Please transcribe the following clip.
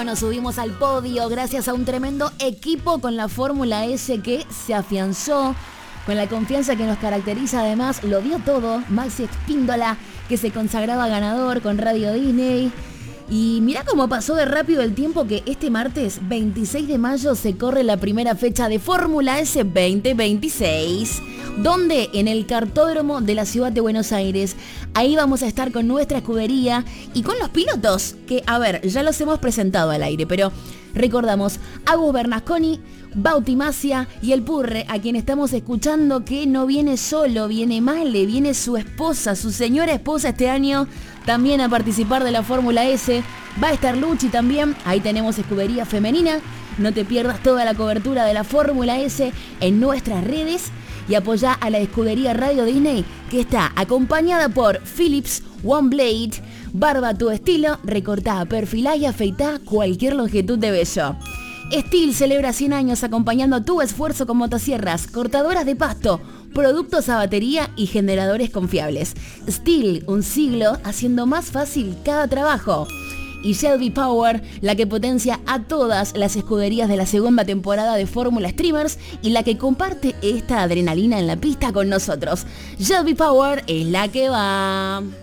Nos subimos al podio gracias a un tremendo equipo con la Fórmula S que se afianzó, con la confianza que nos caracteriza. Además, lo dio todo Maxi Espíndola, que se consagraba ganador con Radio Disney. Y mirá cómo pasó de rápido el tiempo, que este martes 26 de mayo se corre la primera fecha de Fórmula S 2026. ¿Dónde? En el Kartódromo de la ciudad de Buenos Aires. Ahí vamos a estar con nuestra escudería y con los pilotos, que, a ver, ya los hemos presentado al aire, pero recordamos: Agus Bernasconi, Bauti Masia y el Purre, a quien estamos escuchando, que no viene solo, viene Male, viene su esposa, su señora esposa este año, también a participar de la Fórmula S. Va a estar Luchi también. Ahí tenemos escudería femenina. No te pierdas toda la cobertura de la Fórmula S en nuestras redes. Y apoya a la escudería Radio Disney, que está acompañada por Philips One Blade. Barba a tu estilo, recortá, perfilá y afeitá cualquier longitud de vello. Steel celebra 100 años acompañando tu esfuerzo con motosierras, cortadoras de pasto, productos a batería y generadores confiables. Steel, un siglo haciendo más fácil cada trabajo. Y Shelby Power, la que potencia a todas las escuderías de la segunda temporada de Fórmula Streamers y la que comparte esta adrenalina en la pista con nosotros. Shelby Power es la que va.